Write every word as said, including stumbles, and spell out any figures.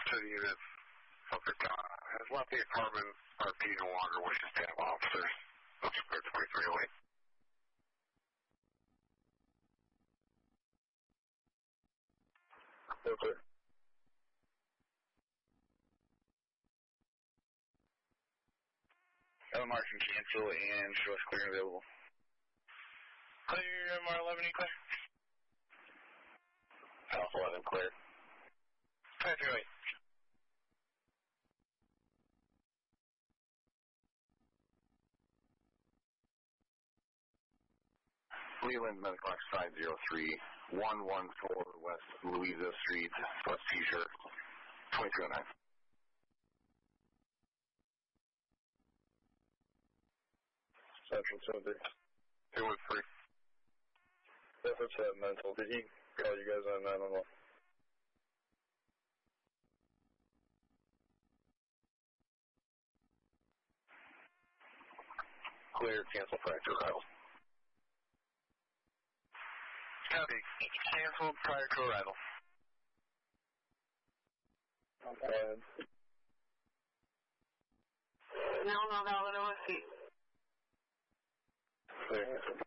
to the unit. Subject uh, has left the apartment. R P no longer wishes to have officers. That's clear twenty-three oh eight. Okay. L M R can cancel and show us clear available. Clear M R eleven, you clear? Alpha eleven clear. twenty-three oh eight. Leland, Medical Oxide zero three one one four West Louisa Street, West Seizure, twenty-three oh nine. Central Center. two one three. Efforts at mental. Did he call you guys on nine one one? Clear, cancel fracture arrival. Copy. Canceled prior to arrival. Okay. No, no, no, no, no, see. Clear.